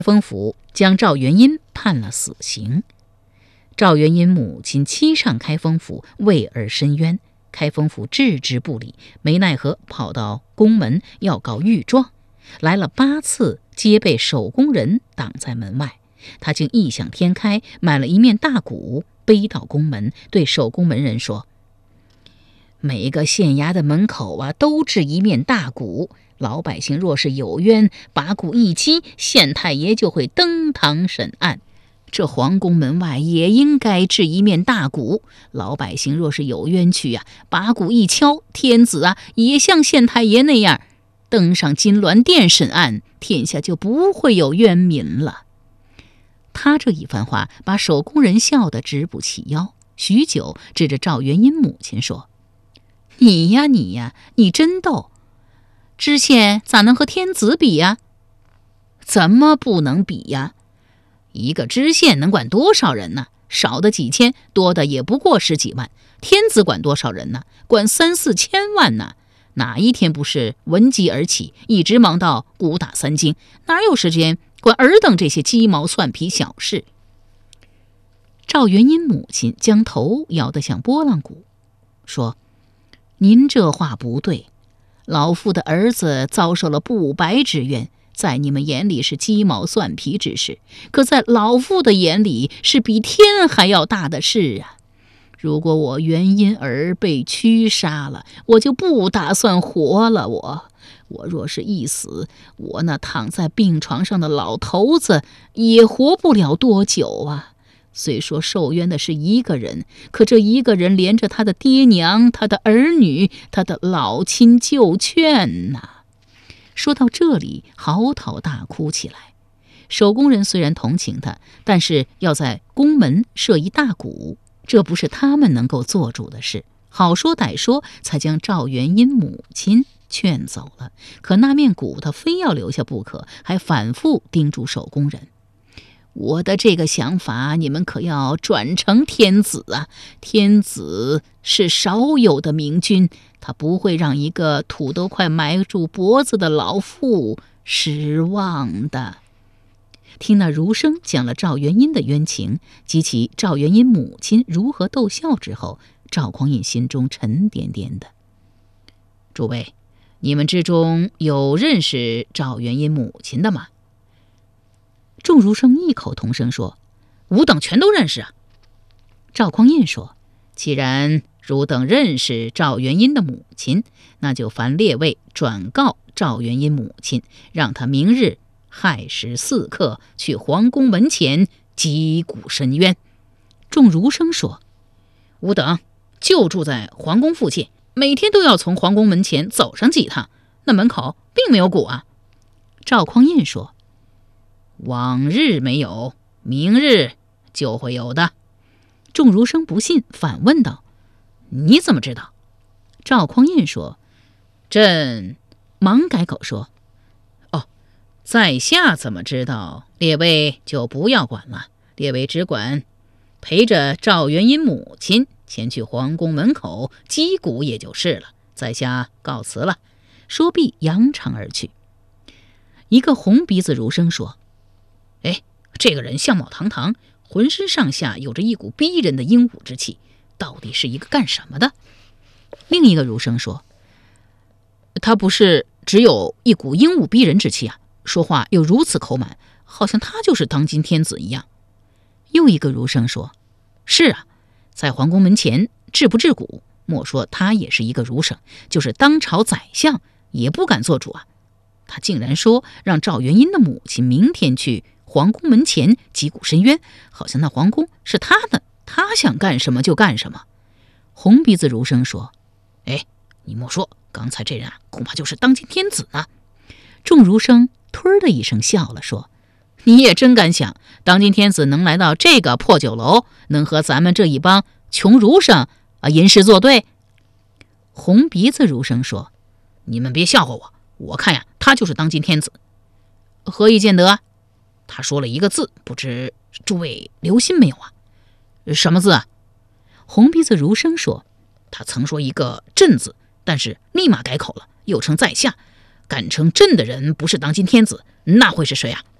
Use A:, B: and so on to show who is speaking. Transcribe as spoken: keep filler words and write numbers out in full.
A: 封府将赵元英判了死刑。赵元英母亲欺上开封府，为而申冤，开封府置之不理，没奈何跑到宫门要告御状，来了八次，皆被守宫人挡在门外。他竟异想天开，买了一面大鼓，背到宫门，对守宫门人说：每个县衙的门口啊，都置一面大鼓，老百姓若是有冤，把鼓一击，县太爷就会登堂审案。这皇宫门外也应该置一面大鼓，老百姓若是有冤屈啊，把鼓一敲，天子啊也像县太爷那样登上金銮殿审案，天下就不会有冤民了。他这一番话把守宫人笑得直不起腰，许久指着赵元英母亲说：你呀你呀，你真逗，知县咋能和天子比呀？怎么不能比呀？一个知县能管多少人呢？少的几千，多的也不过十几万。天子管多少人呢？管三四千万呢。哪一天不是闻鸡而起，一直忙到鼓打三更，哪有时间管尔等这些鸡毛蒜皮小事？赵元英母亲将头摇得像拨浪鼓，说：您这话不对，老夫的儿子遭受了不白之冤，在你们眼里是鸡毛蒜皮之事，可在老夫的眼里是比天还要大的事啊！如果我元因儿被驱杀了，我就不打算活了。我我若是一死，我那躺在病床上的老头子也活不了多久啊！虽说受冤的是一个人，可这一个人连着他的爹娘、他的儿女、他的老亲旧眷呐！说到这里，嚎啕大哭起来。守宫人虽然同情他，但是要在宫门设一大鼓，这不是他们能够做主的事。好说歹说，才将赵元英母亲劝走了。可那面鼓他非要留下不可，还反复叮嘱守宫人：我的这个想法，你们可要转成天子啊！天子是少有的明君，他不会让一个土都快埋住脖子的老妇失望的。听那儒生讲了赵元英的冤情，及其赵元英母亲如何逗笑之后，赵匡胤心中沉甸甸的。诸位，你们之中有认识赵元英母亲的吗？众儒生异口同声说：吾等全都认识啊。赵匡胤说：既然汝等认识赵元英的母亲，那就烦列位转告赵元英母亲，让他明日亥时四刻去皇宫门前击鼓申冤。众儒生说：吾等就住在皇宫附近，每天都要从皇宫门前走上几趟，那门口并没有鼓啊。赵匡胤说：往日没有，明日就会有的。众儒生不信，反问道：你怎么知道？赵匡胤说：朕忙改口说：哦，在下怎么知道？列位就不要管了，列位只管陪着赵元英母亲前去皇宫门口击鼓也就是了。在下告辞了。说毕扬长而去。一个红鼻子儒生说：哎，这个人相貌堂堂，浑身上下有着一股逼人的英武之气，到底是一个干什么的？另一个儒生说：他不是只有一股英武逼人之气啊，说话又如此口满，好像他就是当今天子一样。又一个儒生说：是啊，在皇宫门前治不治鼓，莫说他也是一个儒生，就是当朝宰相也不敢做主啊。他竟然说让赵元英的母亲明天去皇宫门前击鼓申冤，好像那皇宫是他的，他想干什么就干什么。红鼻子儒生说：哎，你莫说，刚才这人啊，恐怕就是当今天子呢。众儒生推的一声笑了，说：你也真敢想，当今天子能来到这个破酒楼，能和咱们这一帮穷儒生啊吟诗作对？红鼻子儒生说：你们别笑话我，我看呀，他就是当今天子。何以见得啊？他说了一个字，不知诸位留心没有啊？什么字啊？红鼻子儒生说：他曾说一个朕字，但是立马改口了，又称在下。敢称朕的人不是当今天子，那会是谁啊？